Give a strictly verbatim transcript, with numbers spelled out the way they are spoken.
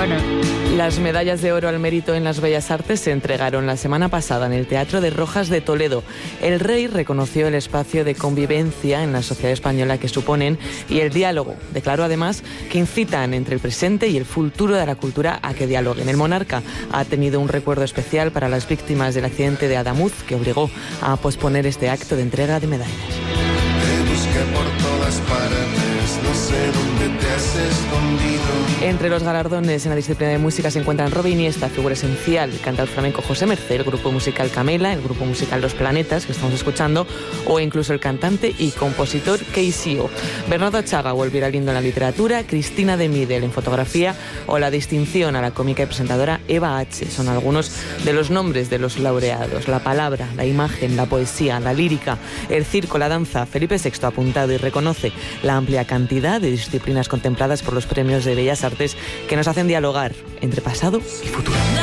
Bueno. Las medallas de oro al mérito en las Bellas Artes se entregaron la semana pasada en el Teatro de Rojas de Toledo. El rey reconoció el espacio de convivencia en la sociedad española que suponen y el diálogo. Declaró además que incitan entre el presente y el futuro de la cultura a que dialoguen. El monarca ha tenido un recuerdo especial para las víctimas del accidente de Adamuz que obligó a posponer este acto de entrega de medallas. Te busqué por todas partes, no sé dónde te has escondido. Entre los galardones en la disciplina de música se encuentran Robe Iniesta, figura esencial, el cantautor flamenco José Mercé, el grupo musical Camela, el grupo musical Los Planetas, que estamos escuchando, o incluso el cantante y compositor Keisio. Bernardo Chaga o Elvira Lindo en la literatura, Cristina de Midel en fotografía o la distinción a la cómica y presentadora Eva H. Son algunos de los nombres de los laureados. La palabra, la imagen, la poesía, la lírica, el circo, la danza. Felipe sexto ha apuntado y reconoce la amplia cantidad de disciplinas contempladas por los premios de Bellas Artes que nos hacen dialogar entre pasado y futuro.